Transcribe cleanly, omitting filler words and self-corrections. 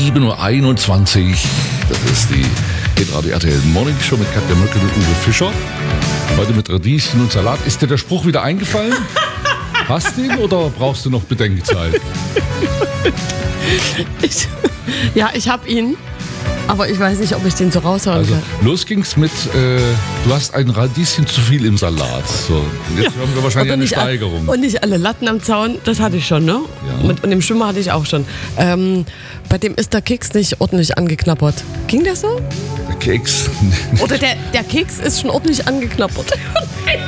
7:21 Uhr. Das ist die Hitradio RTL Morning Show mit Katja Möckel und Uwe Fischer. Heute mit Radieschen und Salat. Ist dir der Spruch wieder eingefallen? Hast du ihn oder brauchst du noch Bedenkzeit? Ich habe ihn, aber ich weiß nicht, ob ich den so raushauen kann. Los ging's mit, du hast ein Radieschen zu viel im Salat. So, jetzt haben wir wahrscheinlich eine Steigerung. Und nicht alle Latten am Zaun, das hatte ich schon, ne? Ja. Und im Schwimmer hatte ich auch schon. Bei dem ist der Keks nicht ordentlich angeknabbert. Ging das so? Der Keks. Oder der Keks ist schon ordentlich angeknabbert.